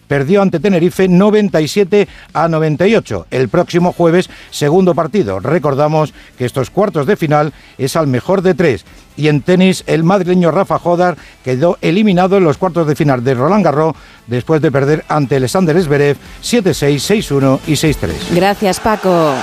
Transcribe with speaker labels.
Speaker 1: perdió ante Tenerife 97-98. El próximo jueves, segundo partido. Recordamos que estos cuartos de final es al mejor de 3. Y en tenis, el madrileño Rafa Jodar quedó eliminado en los cuartos de final de Roland Garros después de perder ante Alexander Zverev 7-6, 6-1 y 6-3.
Speaker 2: Gracias, Paco.